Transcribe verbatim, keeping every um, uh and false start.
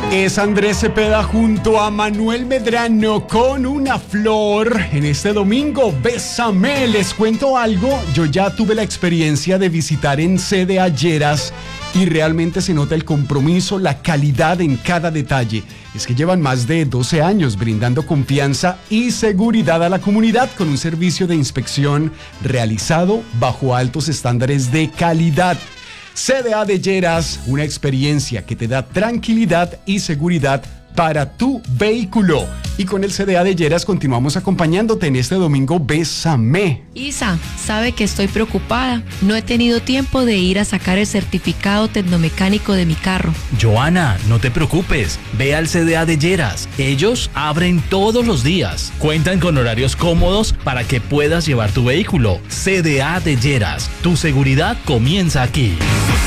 Es Andrés Cepeda junto a Manuel Medrano con una flor en este domingo. Bésame. Les cuento algo. Yo ya tuve la experiencia de visitar en C D A Lleras y realmente se nota el compromiso, la calidad en cada detalle. Es que llevan más de doce años brindando confianza y seguridad a la comunidad con un servicio de inspección realizado bajo altos estándares de calidad. C D A de Lleras, una experiencia que te da tranquilidad y seguridad para tu vehículo. Y con el C D A de Lleras continuamos acompañándote en este domingo. Bésame. Isa, sabe que estoy preocupada. No he tenido tiempo de ir a sacar el certificado tecnomecánico de mi carro. Joana, no te preocupes. Ve al C D A de Lleras. Ellos abren todos los días. Cuentan con horarios cómodos para que puedas llevar tu vehículo. C D A de Lleras. Tu seguridad comienza aquí.